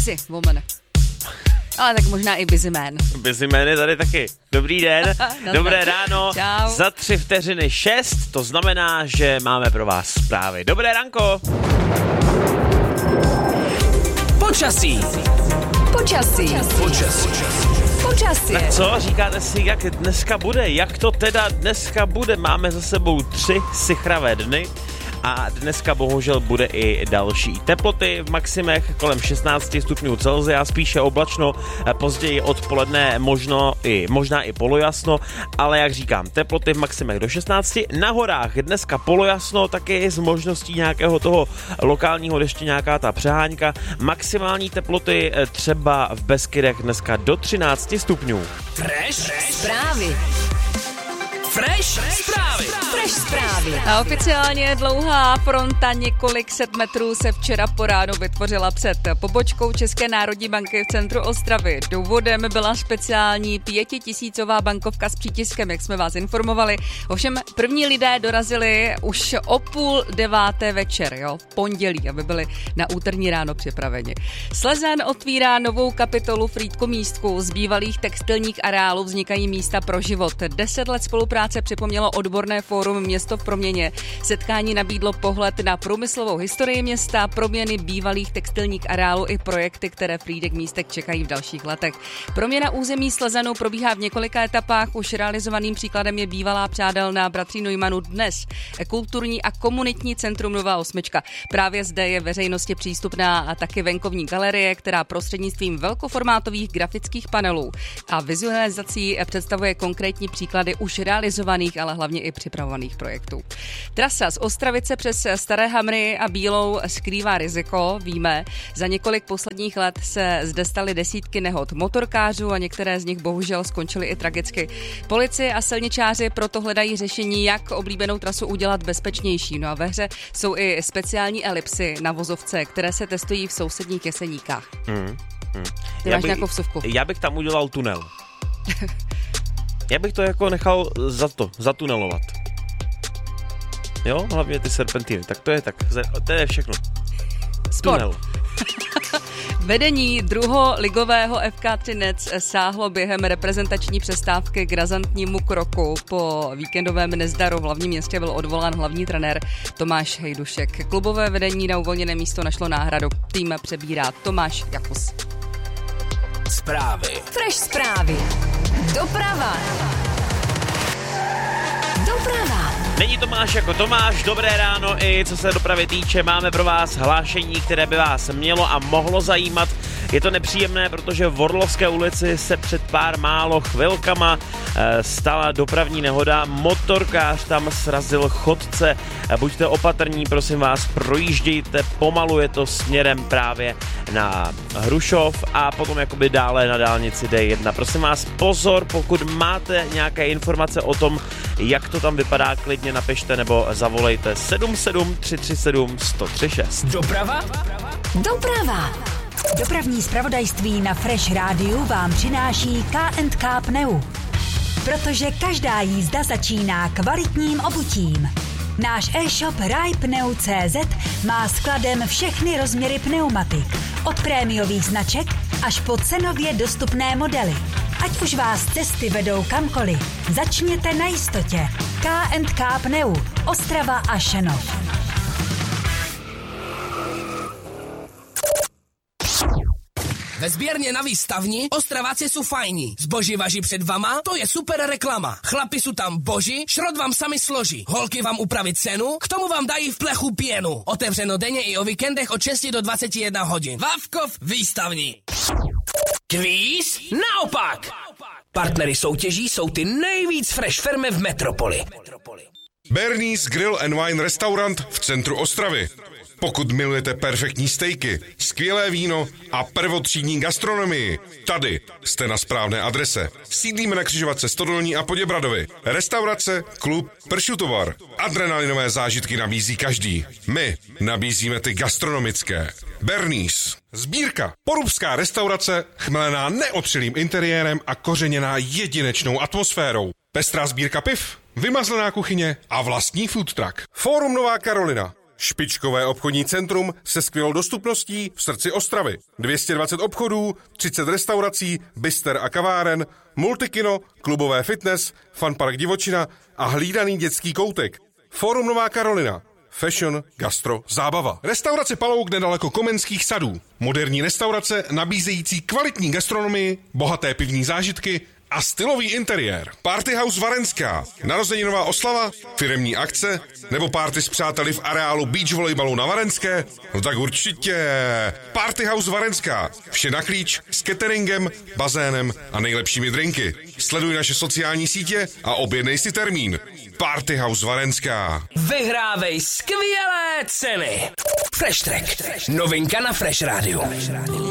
Busy woman. Ale tak možná i busy man. Busy man je tady taky. Dobrý den, dobré ráno. Čau. Za 3 vteřiny 6, to znamená, že máme pro vás zprávy. Dobré ranko. Počasí. Tak co, říkáte si, jak dneska bude? Jak to teda dneska bude? Máme za sebou 3 sichravé dny. A dneska bohužel bude i další teploty v maximech kolem 16 stupňů Celsia, spíše oblačno, později odpoledne možná i polojasno, ale jak říkám, teploty v maximech do 16, na horách dneska polojasno, taky s možností nějakého toho lokálního deště, nějaká ta přeháňka, maximální teploty třeba v Beskydech dneska do 13 stupňů. Fresh zprávy. A oficiálně dlouhá fronta několik set metrů se včera po ránu vytvořila před pobočkou České národní banky v centru Ostravy. Důvodem byla speciální 5000 bankovka s přítiskem, jak jsme vás informovali. Ovšem první lidé dorazili už o 8:30 večer, v pondělí, aby byli na úterní ráno připraveni. Slezen otvírá novou kapitolu Frýdku-Místku. Z bývalých textilních areálů vznikají místa pro život. 10 let spolupráce připomnělo odborné fórum Město v proměně. Setkání nabídlo pohled na průmyslovou historii města, proměny bývalých textilních areálů i projekty, které Frýdek Místek čekají v dalších letech. Proměna území Slezanu probíhá v několika etapách. Už realizovaným příkladem je bývalá přádelna bratří Neumannu, dnes kulturní a komunitní centrum Nová Osmička. Právě zde je veřejnosti přístupná a taky venkovní galerie, která prostřednictvím velkoformátových grafických panelů a vizualizací představuje konkrétní příklady už realizovaných, ale hlavně i připravovaných projektů. Trasa z Ostravice přes Staré Hamry a Bílou skrývá riziko, víme. Za několik posledních let se zde staly desítky nehod motorkářů a některé z nich bohužel skončily i tragicky. Policie a silničáři proto hledají řešení, jak oblíbenou trasu udělat bezpečnější. No a ve hře jsou i speciální elipsy na vozovce, které se testují v sousedních Jeseníkách. Ty máš nějakou vsuvku? Já bych tam udělal tunel. Já bych to jako nechal zatunelovat. Jo, hlavně ty serpentiny. Tak to je všechno. Sport. Tunel. Vedení druholigového FK Třinec sáhlo během reprezentační přestávky k razantnímu kroku. Po víkendovém nezdaru v hlavním městě byl odvolán hlavní trenér Tomáš Hejdušek. Klubové vedení na uvolněné místo našlo náhradu. Tým přebírá Tomáš Jakus. Fresh zprávy. Doprava. Není Tomáš jako Tomáš, dobré ráno i co se dopravy týče, máme pro vás hlášení, které by vás mělo a mohlo zajímat. Je to nepříjemné, protože v Orlovské ulici se před pár málo chvilkama stala dopravní nehoda. Motorkář tam srazil chodce. Buďte opatrní, prosím vás, projíždějte pomalu, je to směrem právě na Hrušov a potom jakoby dále na dálnici D1. Prosím vás, pozor, pokud máte nějaké informace o tom, jak to tam vypadá, klidně napište nebo zavolejte 77 337 136. Doprava. Dopravní zpravodajství na Fresh Rádiu vám přináší K&K Pneu. Protože každá jízda začíná kvalitním obutím. Náš e-shop rajpneu.cz má skladem všechny rozměry pneumatik. Od prémiových značek až po cenově dostupné modely. Ať už vás cesty vedou kamkoliv, začněte na jistotě. K&K Pneu, Ostrava a Šenov. Ve sběrně na výstavni Ostraváci jsou fajní. Zboží važí před vama, to je super reklama. Chlapi jsou tam boží, šrot vám sami složí. Holky vám upraví cenu, k tomu vám dají v plechu pěnu. Otevřeno denně i o víkendech od 6 do 21 hodin. Vávkov výstavní. Kvíz? Naopak! Partnery soutěží jsou ty nejvíc fresh firmy v metropoli. Bernie's Grill and Wine Restaurant v centru Ostravy. Pokud milujete perfektní stejky, skvělé víno a prvotřídní gastronomii, tady jste na správné adrese. Sídlíme na křižovatce Stodolní a Poděbradovi. Restaurace, klub, pršutovar. Adrenalinové zážitky nabízí každý. My nabízíme ty gastronomické. Bernie's. Sbírka. Porubská restaurace, chmelená neotřelým interiérem a kořeněná jedinečnou atmosférou. Pestrá sbírka piv, vymazlená kuchyně a vlastní food truck. Fórum Nová Karolina. Špičkové obchodní centrum se skvělou dostupností v srdci Ostravy. 220 obchodů, 30 restaurací, bister a kaváren, multikino, klubové fitness, funpark divočina a hlídaný dětský koutek. Fórum Nová Karolina. Fashion, gastro, zábava. Restaurace Palouk nedaleko Komenských sadů. Moderní restaurace nabízející kvalitní gastronomii, bohaté pivní zážitky a stylový interiér. Party House Varenská. Narozeninová oslava, firemní akce nebo party s přáteli v areálu beach volejbalu na Varenské? No tak určitě. Party House Varenská. Vše na klíč s cateringem, bazénem a nejlepšími drinky. Sleduj naše sociální sítě a objednej si termín. Party House Varenská. Vyhrávej skvělé ceny. Fresh Track. Novinka na Fresh Rádiu.